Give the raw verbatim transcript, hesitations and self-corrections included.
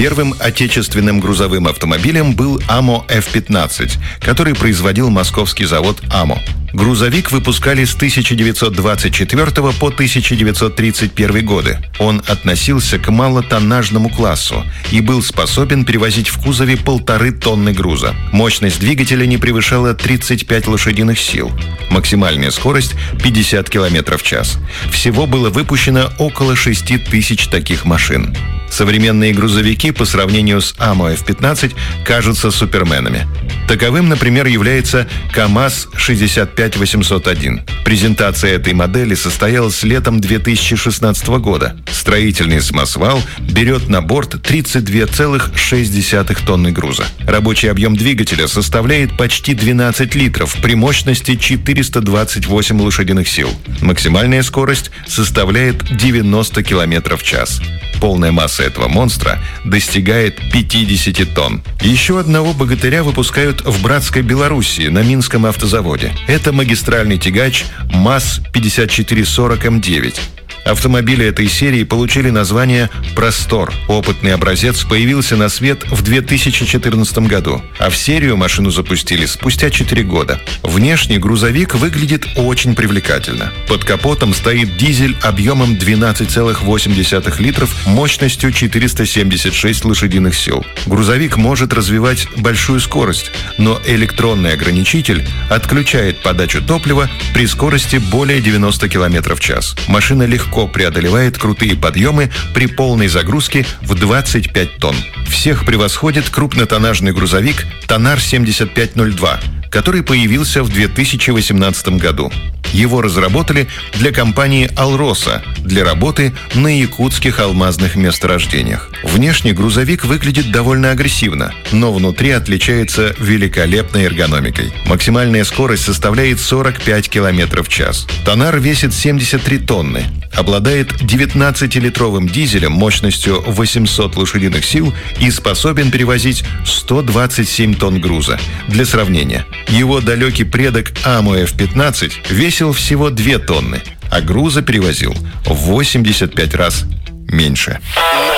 Первым отечественным грузовым автомобилем был АМО эф пятнадцать, который производил московский завод «АМО». Грузовик выпускали с тысяча девятьсот двадцать четвёртого по тысяча девятьсот тридцать первый годы. Он относился к малотоннажному классу и был способен перевозить в кузове полторы тонны груза. Мощность двигателя не превышала тридцать пять лошадиных сил. Максимальная скорость – пятьдесят километров в час. Всего было выпущено около шести тысяч таких машин. Современные грузовики по сравнению с АМО эф пятнадцать кажутся суперменами. Таковым, например, является КАМАЗ шестьдесят пять восемьсот один. Презентация этой модели состоялась летом две тысячи шестнадцатого года. Строительный самосвал берет на борт тридцать две целых шесть десятых тонны груза. Рабочий объем двигателя составляет почти двенадцать литров при мощности четыреста двадцать восемь лошадиных сил. Максимальная скорость составляет девяносто километров в час. Полная масса этого монстра достигает пятьдесят тонн. Еще одного богатыря выпускают в братской Белоруссии на Минском автозаводе. Это магистральный тягач МАЗ пятьдесят четыре сорок эм девять. Автомобили этой серии получили название «Простор». Опытный образец появился на свет в две тысячи четырнадцатом году, а в серию машину запустили спустя четыре года. Внешне грузовик выглядит очень привлекательно. Под капотом стоит дизель объемом двенадцать целых восемь десятых литров мощностью четыреста семьдесят шесть лошадиных сил. Грузовик может развивать большую скорость, но электронный ограничитель отключает подачу топлива при скорости более девяноста километров в час. Машина легко преодолевает крутые подъемы при полной загрузке в двадцать пять тонн. Всех превосходит крупнотоннажный грузовик Тонар семьдесят пять ноль два, который появился в две тысячи восемнадцатом году. Его разработали для компании «Алроса» для работы на якутских алмазных месторождениях. Внешне грузовик выглядит довольно агрессивно, но внутри отличается великолепной эргономикой. Максимальная скорость составляет сорок пять километров в час. Тонар весит семьдесят три тонны, обладает девятнадцатилитровым дизелем мощностью восемьсот лошадиных сил и способен перевозить сто двадцать семь тонн груза. Для сравнения, его далекий предок АМО эф пятнадцать весил всего две тонны, а груза перевозил в восемьдесят пять раз меньше.